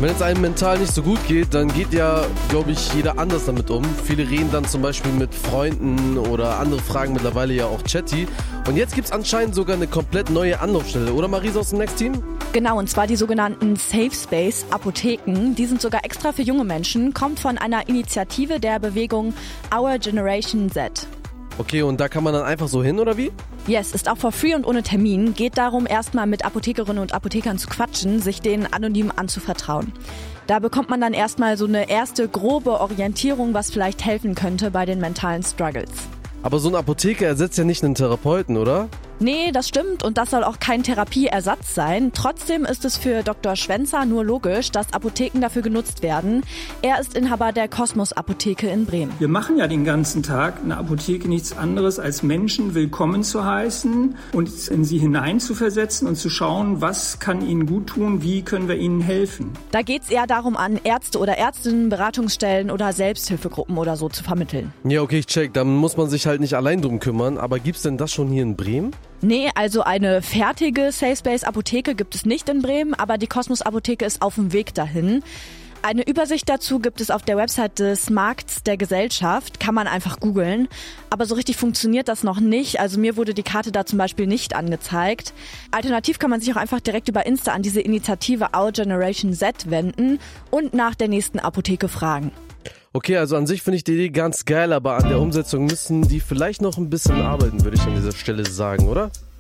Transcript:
Wenn es einem mental nicht so gut geht, dann geht ja, glaube ich, jeder anders damit um. Viele reden dann zum Beispiel mit Freunden oder andere fragen mittlerweile ja auch Chatty. Und jetzt gibt es anscheinend sogar eine komplett neue Anlaufstelle, oder Marisa aus dem Next Team? Genau, und zwar die sogenannten Safe Space Apotheken. Die sind sogar extra für junge Menschen, kommt von einer Initiative der Bewegung Our Generation Z. Okay, und da kann man dann einfach so hin, oder wie? Yes, ist auch for free und ohne Termin. Geht darum, erstmal mit Apothekerinnen und Apothekern zu quatschen, sich denen anonym anzuvertrauen. Da bekommt man dann erstmal so eine erste grobe Orientierung, was vielleicht helfen könnte bei den mentalen Struggles. Aber so ein Apotheker ersetzt ja nicht einen Therapeuten, oder? Nee, das stimmt und das soll auch kein Therapieersatz sein. Trotzdem ist es für Dr. Schwenzer nur logisch, dass Apotheken dafür genutzt werden. Er ist Inhaber der Kosmos Apotheke in Bremen. Wir machen ja den ganzen Tag in der Apotheke nichts anderes, als Menschen willkommen zu heißen und in sie hineinzuversetzen und zu schauen, was kann ihnen gut tun, wie können wir ihnen helfen. Da geht's eher darum, an Ärzte oder Ärztinnen, Beratungsstellen oder Selbsthilfegruppen oder so zu vermitteln. Ja, okay, ich check. Dann muss man sich halt nicht allein drum kümmern. Aber gibt's denn das schon hier in Bremen? Nee, also eine fertige Safe Space Apotheke gibt es nicht in Bremen, aber die Kosmos Apotheke ist auf dem Weg dahin. Eine Übersicht dazu gibt es auf der Website des Markts der Gesellschaft, kann man einfach googeln. Aber so richtig funktioniert das noch nicht, also mir wurde die Karte da zum Beispiel nicht angezeigt. Alternativ kann man sich auch einfach direkt über Insta an diese Initiative Our Generation Z wenden und nach der nächsten Apotheke fragen. Okay, also an sich finde ich die Idee ganz geil, aber an der Umsetzung müssen die vielleicht noch ein bisschen arbeiten, würde ich an dieser Stelle sagen, oder?